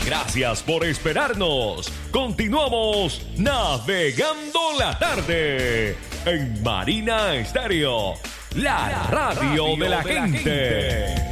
Gracias por esperarnos. Continuamos navegando la tarde en Marina Estéreo, la radio de la gente.